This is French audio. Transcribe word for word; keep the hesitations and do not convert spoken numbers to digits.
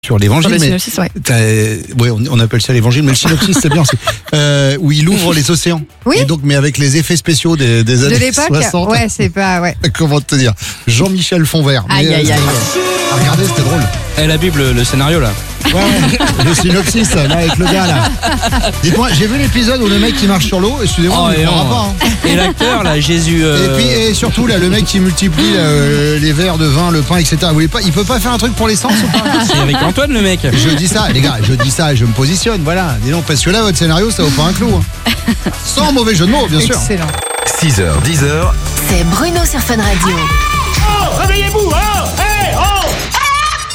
sur l'évangile, Sur le mais synopsis, ouais. t'as- ouais, on, on appelle ça l'évangile, mais le synopsis c'est bien aussi. Euh, où il ouvre les océans. Oui. Et donc, mais avec les effets spéciaux des, des De années l'époque, soixante. ouais, c'est pas, ouais. Comment te dire, Jean-Michel Fonvert. Mais, Aïe, aïe, euh, aïe. ah, regardez, c'était drôle. Eh, la Bible, le scénario là. Ouais, le synopsis là avec le gars là. Dites-moi, j'ai vu l'épisode où le mec qui marche sur l'eau. Excusez-moi, Oh, on ne et comprend non. pas. Hein. Et l'acteur là, Jésus. euh, Et puis et surtout là, le mec qui multiplie euh, les verres de vin, le pain, et cetera. Vous voulez pas, il peut pas faire un truc pour l'essence ou pas? C'est avec Antoine le mec. Je dis ça, les gars, je dis ça et je me positionne, voilà. Dis donc, parce que là, votre scénario, ça vaut pas un clou. Hein. Sans mauvais jeu de mots, bien sûr. Excellent. six heures, dix heures. C'est Bruno sur Fun Radio. Oh, réveillez-vous, hein!